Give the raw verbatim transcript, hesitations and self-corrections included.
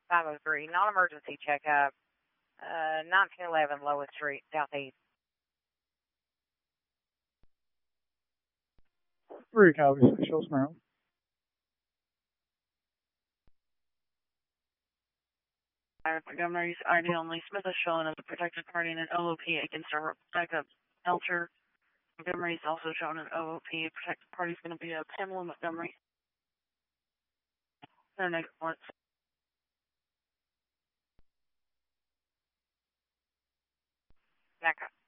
five oh three, non-emergency checkup, uh, nineteen eleven Lois Street, Southeast. Three copies, Charles Maryland. Montgomery's I D only. Smith is shown as a protected party in an O O P against a backup Elcher. Montgomery's also shown as O O P. Protected party is going to be a Pamela Montgomery. Their next one. Backup.